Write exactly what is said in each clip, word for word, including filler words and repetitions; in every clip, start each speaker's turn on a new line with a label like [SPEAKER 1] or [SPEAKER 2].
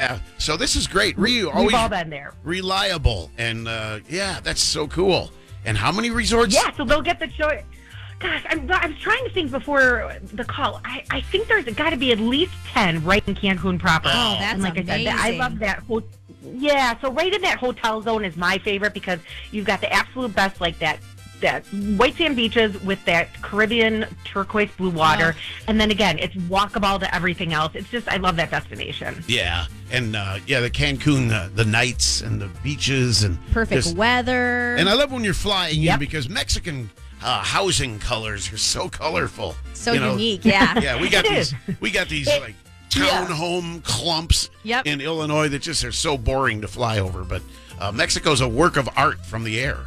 [SPEAKER 1] Yeah. So this is great. Re-
[SPEAKER 2] We've
[SPEAKER 1] always
[SPEAKER 2] all been there.
[SPEAKER 1] reliable. And, uh, yeah, that's so cool. And how many resorts?
[SPEAKER 2] Yeah, so they'll get the choice. Gosh, I'm, I was trying to think before the call. I, I think there's got to be at least ten right in Cancun proper.
[SPEAKER 3] Oh, that's
[SPEAKER 2] and like
[SPEAKER 3] amazing.
[SPEAKER 2] I said, I love that. Ho- yeah, so right in that hotel zone is my favorite because you've got the absolute best, like that that white sand beaches with that Caribbean turquoise blue water. Oh. And then again, it's walkable to everything else. It's just, I love that destination.
[SPEAKER 1] Yeah. And, uh, yeah, the Cancun, uh, the nights and the beaches. and
[SPEAKER 3] Perfect
[SPEAKER 1] just,
[SPEAKER 3] weather.
[SPEAKER 1] And I love when you're flying
[SPEAKER 2] Yep.
[SPEAKER 1] in because Mexican uh, housing colors are so colorful.
[SPEAKER 3] So
[SPEAKER 1] you know?
[SPEAKER 3] unique, yeah.
[SPEAKER 1] Yeah, we got
[SPEAKER 2] It
[SPEAKER 1] these,
[SPEAKER 2] is.
[SPEAKER 1] we got these,
[SPEAKER 2] It-
[SPEAKER 1] like,
[SPEAKER 2] yeah.
[SPEAKER 1] townhome clumps
[SPEAKER 3] Yep.
[SPEAKER 1] in Illinois that just are so boring to fly over. But uh, Mexico's a work of art from the air.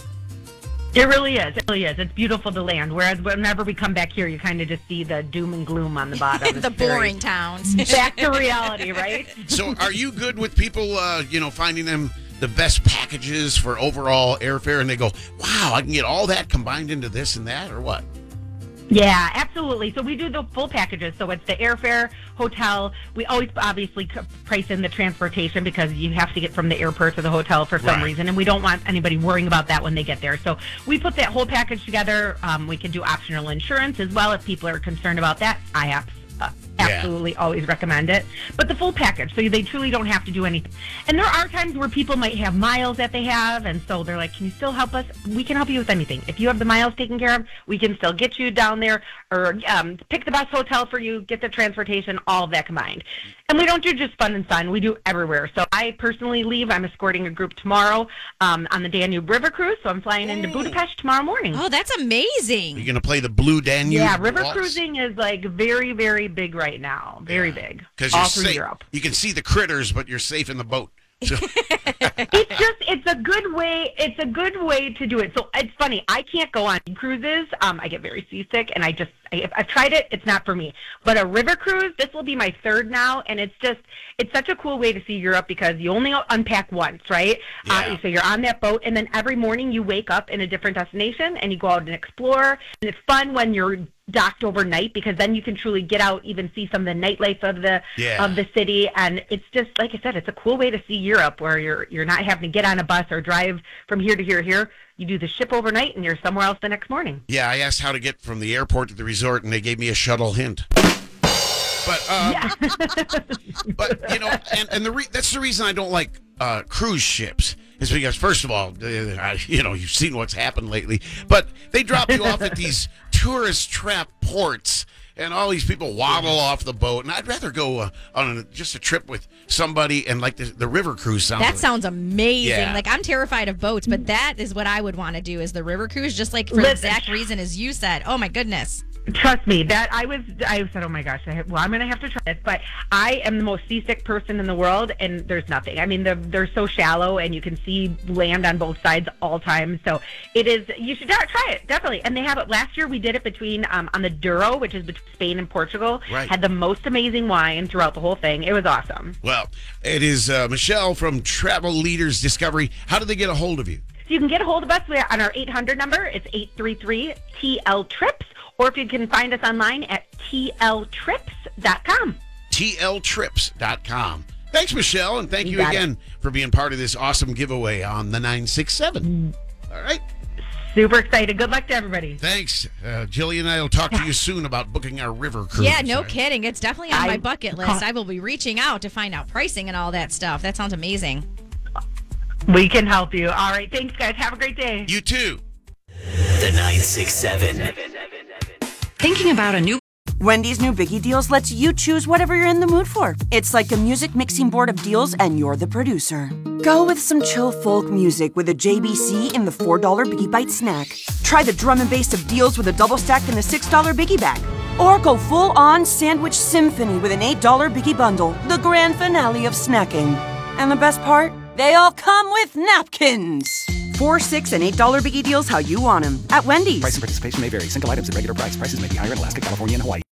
[SPEAKER 2] It really is. It really is. It's beautiful to land. Whereas whenever we come back here, you kind of just see the doom and gloom on the bottom.
[SPEAKER 3] the
[SPEAKER 2] It's very-
[SPEAKER 3] boring towns.
[SPEAKER 2] Back to reality, right?
[SPEAKER 1] So are you good with people, uh, you know, finding them the best packages for overall airfare and they go, wow, I can get all that combined into this and that or what?
[SPEAKER 2] Yeah, absolutely. So we do the full packages. So it's the airfare, hotel. We always obviously c- price in the transportation because you have to get from the airport to the hotel for some
[SPEAKER 1] Right.
[SPEAKER 2] reason, and we don't want anybody worrying about that when they get there. So we put that whole package together. Um, we can do optional insurance as well if people are concerned about that. I have uh, absolutely always recommend it. But the full package, so they truly don't have to do anything. And there are times where people might have miles that they have, and so they're like, can you still help us? We can help you with anything. If you have the miles taken care of, we can still get you down there or um, pick the best hotel for you, get the transportation, all of that combined. And we don't do just fun and fun. We do everywhere. So I personally leave. I'm escorting a group tomorrow um, on the Danube River Cruise, so I'm flying into Budapest tomorrow morning.
[SPEAKER 3] Oh, that's amazing.
[SPEAKER 1] You're going to play the Blue Danube
[SPEAKER 2] Yeah, river
[SPEAKER 1] waltz?
[SPEAKER 2] cruising is like very, very big right now. Very big.
[SPEAKER 1] Because
[SPEAKER 2] all
[SPEAKER 1] you're
[SPEAKER 2] through
[SPEAKER 1] safe.
[SPEAKER 2] Europe.
[SPEAKER 1] You can see the critters, but you're safe in the boat. So,
[SPEAKER 2] It's just, it's a good way, it's a good way to do it. So it's funny, I can't go on cruises. Um, I get very seasick and I just, I, I've tried it, it's not for me. But a river cruise, this will be my third now. And it's just, it's such a cool way to see Europe because you only unpack once, right?
[SPEAKER 1] Yeah.
[SPEAKER 2] Uh, so you're on that boat and then every morning you wake up in a different destination and you go out and explore. And it's fun when you're docked overnight because then you can truly get out, even see some of the nightlife of the
[SPEAKER 1] Yeah.
[SPEAKER 2] of the city. And it's just, like I said, it's a cool way to see Europe where you're you're not having to get on a bus or drive from here to here here. You do the ship overnight and you're somewhere else the next morning.
[SPEAKER 1] yeah, I asked how to get from the airport to the resort, and they gave me a shuttle hint. But, uh, but you know, and, and the re- that's the reason I don't like uh, cruise ships. Is because, first of all, uh, you know, you've seen what's happened lately. But they drop you off at these tourist trap ports, and all these people waddle off the boat. And I'd rather go uh, on a, just a trip with somebody, and like the, the river cruise sounds.
[SPEAKER 3] That
[SPEAKER 1] like,
[SPEAKER 3] sounds amazing.
[SPEAKER 1] Yeah.
[SPEAKER 3] Like, I'm terrified of boats, but that is what I would want to do is the river cruise, just like for the
[SPEAKER 2] Listen.
[SPEAKER 3] exact reason as you said. Oh, my goodness.
[SPEAKER 2] Trust me, that I was, I said, oh my gosh, I, well, I'm going to have to try this, but I am the most seasick person in the world, and there's nothing. I mean, they're, they're so shallow, and you can see land on both sides all time, so it is, you should try it, definitely. And they have it, last year we did it between, um, on the Douro, which is between Spain and Portugal,
[SPEAKER 1] Right.
[SPEAKER 2] had the most amazing wine throughout the whole thing. It was awesome.
[SPEAKER 1] Well, it is uh, Michelle from Travel Leaders Discovery. How do they get a hold of you?
[SPEAKER 2] So you can get a hold of us on our eight hundred number. It's eight three three T L trips, or if you can find us online at T L trips dot com.
[SPEAKER 1] T L trips dot com. Thanks, Michelle, and thank you,
[SPEAKER 2] You got
[SPEAKER 1] again for being part of this awesome giveaway on the nine six seven. All right.
[SPEAKER 2] Super excited. Good luck to everybody.
[SPEAKER 1] Thanks. Uh, Jillian and I will talk to you soon about booking our river cruise.
[SPEAKER 3] Yeah, no
[SPEAKER 1] All right?
[SPEAKER 3] kidding. It's definitely on
[SPEAKER 2] I-
[SPEAKER 3] my bucket list. I will be reaching out to find out pricing and all that stuff. That sounds amazing.
[SPEAKER 2] We can help you. All right. Thanks, guys. Have a great day.
[SPEAKER 1] You too.
[SPEAKER 4] The nine six seven.
[SPEAKER 5] Thinking about a new
[SPEAKER 6] Wendy's new Biggie Deals lets you choose whatever you're in the mood for. It's like a music mixing board of deals, and you're the producer. Go with some chill folk music with a J B C in the four dollar Biggie Bite snack. Try the drum and bass of deals with a double stack in the six dollar Biggie Bag. Or go full-on sandwich symphony with an eight dollar Biggie Bundle, the grand finale of snacking. And the best part? They all come with napkins. Four, six, and eight dollar Biggie Deals how you want them at Wendy's.
[SPEAKER 7] Price and participation may vary. Single items at regular price. Prices may be higher in Alaska, California, and Hawaii.